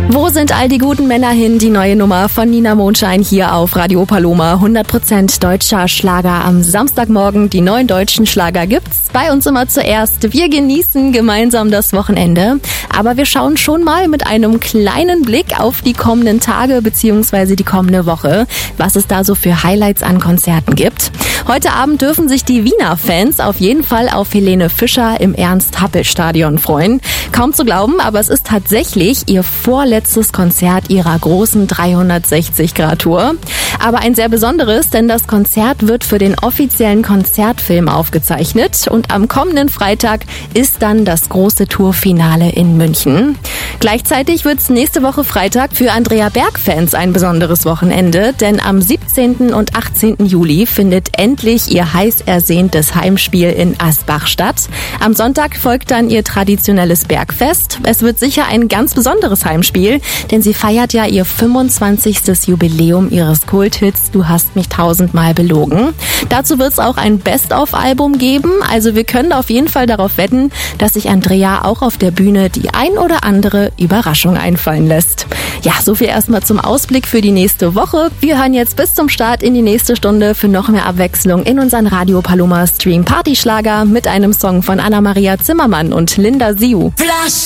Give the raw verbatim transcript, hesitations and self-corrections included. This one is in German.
Wo sind all die guten Männer hin? Die neue Nummer von Nina Mondschein hier auf Radio Paloma. hundert Prozent deutscher Schlager am Samstagmorgen. Die neuen deutschen Schlager gibt's bei uns immer zuerst. Wir genießen gemeinsam das Wochenende. Aber wir schauen schon mal mit einem kleinen Blick auf die kommenden Tage bzw. die kommende Woche, was es da so für Highlights an Konzerten gibt. Heute Abend dürfen sich die Wiener Fans auf jeden Fall auf Helene Fischer im Ernst-Happel-Stadion freuen. Kaum zu glauben, aber es ist tatsächlich ihr vorletztes Konzert ihrer großen dreihundertsechzig Grad Tour. Aber ein sehr besonderes, denn das Konzert wird für den offiziellen Konzertfilm aufgezeichnet und am kommenden Freitag ist dann das große Tourfinale in München. Gleichzeitig wird es nächste Woche Freitag für Andrea Berg-Fans ein besonderes Wochenende, denn am siebzehnten und achtzehnten Juli findet endlich ihr heiß ersehntes Heimspiel in Asbach statt. Am Sonntag folgt dann ihr traditionelles Bergfest. Es wird sicher ein ganz besonderes Heimspiel, denn sie feiert ja ihr fünfundzwanzigstes Jubiläum ihres Kulthits Du hast mich tausendmal belogen. Dazu wird es auch ein Best-of-Album geben, also wir können auf jeden Fall darauf wetten, dass sich Andrea auch auf der Bühne die ein oder andere Überraschung einfallen lässt. Ja, so viel erstmal zum Ausblick für die nächste Woche. Wir hören jetzt bis zum Start in die nächste Stunde für noch mehr Abwechslung in unseren Radio Paloma Stream Partyschlager mit einem Song von Anna-Maria Zimmermann und Linda Siu. Flash.